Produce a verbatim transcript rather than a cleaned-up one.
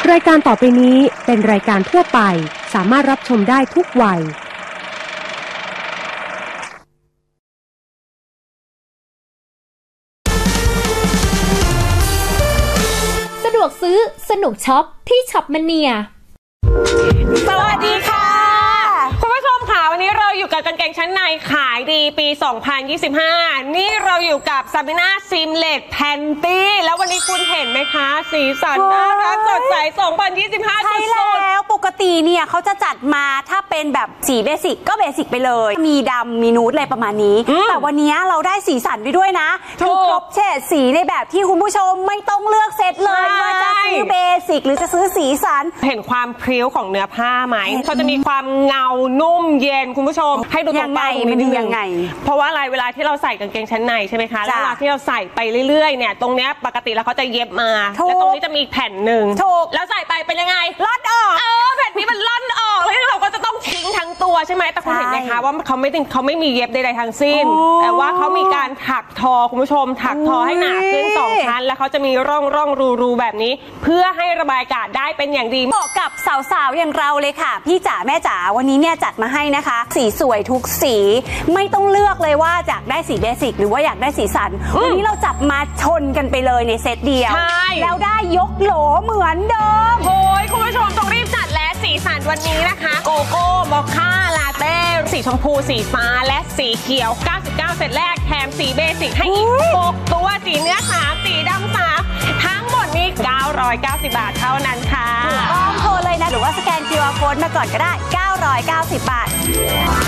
รายการต่อไปนี้เป็นรายการทั่วไปสามารถรับชมได้ทุกวัยสะดวกซื้อสนุกช็อปที่ช็อปมเนียสวัสดีค่ะคุณผู้ชมค่ะวันนี้เราอยู่กับกางเกงชั้นในขายดีปีสองพันยี่สิบห้านี่เราอยู่กับซาบิน่าซิมเลตแพนตี้แล้ววันนี้คุณเห็นไหมคะสีสันน่ารักสดใสสองพันยี่สิบห้าใช่แล้วปกติเนี่ยเขาจะจัดมาถ้าเป็นแบบสีเบสิกก็เบสิกไปเลยมีดำมีนูดอะไรประมาณนี้แต่วันนี้เราได้สีสันไปด้วยนะคือครบเฉดสีในแบบที่คุณผู้ชมไม่ต้องเลือกเซตเลยว่าจะซื้อเบสิกหรือจะซื้อสีสันเห็นความพริ้วของเนื้อผ้าไหมเขาจะมีความเงานุ่มเย็นคุณผู้ชมให้ดูตรงปลายมันดูยังไงเพราะว่าอะไรเวลาที่เราใส่กางเกงชั้นในใช่ไหมคะแล้วเวลาที่เราใส่ไปเรื่อยๆเนี่ยตรงเนี้ยปกติแล้วเขาจะเย็บมาแล้วตรงนี้จะมีแผ่นหนึ่งแล้วใส่ไปเป็นยังไงล่อนออกเออแผ่นนี้มันล่อนออกแล้วเราก็จะต้องทิ้งทั้งตัวใช่ไหมแต่คุณเห็นไหมคะว่าเขาไม่เขาไม่มีเย็บใดๆทั้งสิ้นแต่ว่าเขามีการถักทอคุณผู้ชมถักทอให้หนาขึ้นสองชั้นแล้วเขาจะมีร่องร่องรูรูแบบนี้เพื่อให้ระบายอากาศได้เป็นอย่างดีเหมาะกับสาวๆอย่างเราเลยค่ะพี่จ๋าแม่จ๋าวันนี้เนี่ยจัดมาให้นะคะสีสวยทุกสีไม่ต้องเลือกเลยว่าอยากได้สีเบสิกหรือว่าอยากได้สีสันวันนี้เราจับมาชนกันไปเลยในเซตเดียวแล้วได้ยกโหลเหมือนเดิมโอ้ยคุณผู้ชมต้องรีบจัดและสีสันวันนี้นะคะโกโก้มอคค่าลาเต้สีชมพูสีฟ้าและสีเขียวเก้าสิบเก้าเซตแรกแถมสีเบสิกให้อีกหกตัวสีเนื้อสามสีดำสามทั้งหมดนี้เก้าร้อยเก้าสิบบาทเท่านั้นค่ะถูกต้องโทรเลยนะหรือว่าสแกน คิว อาร์ Code มาก่อนก็ได้เก้าร้อยเก้าสิบบาท